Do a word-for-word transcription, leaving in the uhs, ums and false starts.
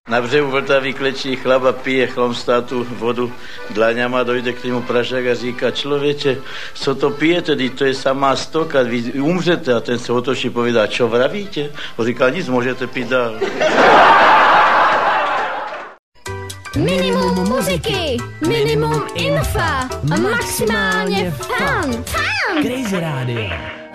Na břehu Vltavy klečí chlap a pije chlomstátu vodu dlaňama, dojde k němu pražák a říká, člověče, co to pijete, teď to je samá stoka, vy umřete. A ten se otočí, povídá, čo vravíte? On říká, nic, můžete pít dál. Minimum muziky, minimum infa a maximálně fan. Fan! Crazy Radio.